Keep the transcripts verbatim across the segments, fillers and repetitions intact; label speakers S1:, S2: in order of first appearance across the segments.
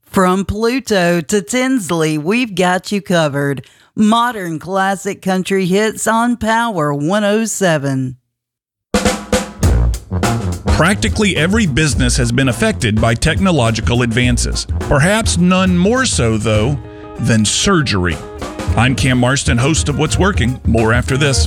S1: From Pluto to Tinsley, we've got you covered. Modern classic country hits on Power one oh seven.
S2: Practically every business has been affected by technological advances. Perhaps none more so, though, than surgery. I'm Cam Marston, host of What's Working. More after this.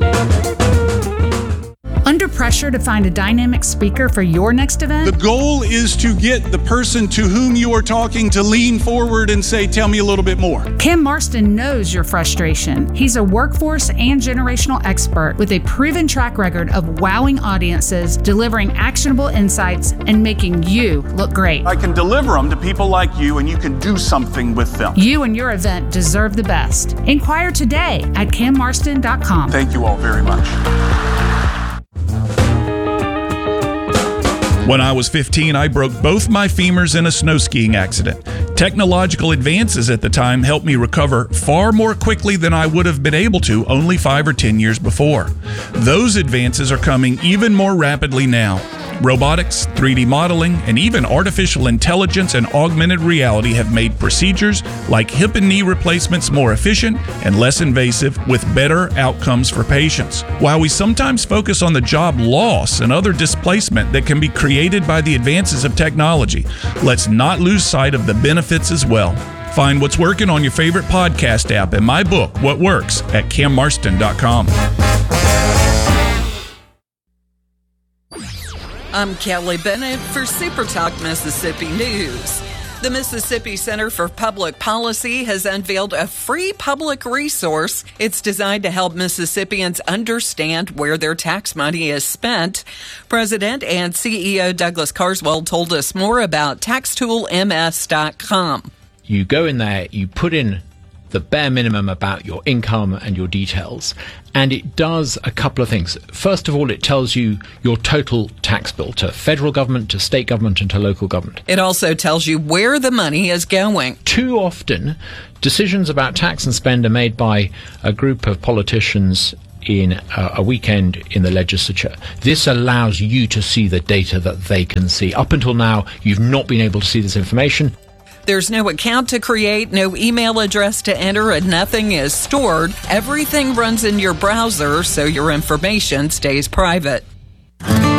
S3: Under pressure to find a dynamic speaker for your next event?
S4: The goal is to get the person to whom you are talking to lean forward and say, tell me a little bit more.
S3: Cam Marston knows your frustration. He's a workforce and generational expert with a proven track record of wowing audiences, delivering actionable insights, and making you look great.
S4: I can deliver them to people like you, and you can do something with them.
S3: You and your event deserve the best. Inquire today at cam marston dot com.
S4: Thank you all very much.
S2: When I was fifteen, I broke both my femurs in a snow skiing accident. Technological advances at the time helped me recover far more quickly than I would have been able to only five or ten years before. Those advances are coming even more rapidly now. Robotics, three D modeling, and even artificial intelligence and augmented reality have made procedures like hip and knee replacements more efficient and less invasive with better outcomes for patients. While we sometimes focus on the job loss and other displacement that can be created by the advances of technology, let's not lose sight of the benefits as well. Find What's Working on your favorite podcast app and my book, What Works, at cam marston dot com.
S5: I'm Kelly Bennett for Super Talk Mississippi News. The Mississippi Center for Public Policy has unveiled a free public resource. It's designed to help Mississippians understand where their tax money is spent. President and C E O Douglas Carswell told us more about tax tool m s dot com.
S6: You go in there, you put in the bare minimum about your income and your details, and it does a couple of things. First of all, it tells you your total tax bill to federal government, to state government, and to local government.
S5: It also tells you where the money is going.
S6: Too often, decisions about tax and spend are made by a group of politicians in a, a weekend in the legislature. This allows you to see the data that they can see. Up until now, you've not been able to see this information.
S5: There's no account to create, no email address to enter, and nothing is stored. Everything runs in your browser, so your information stays private.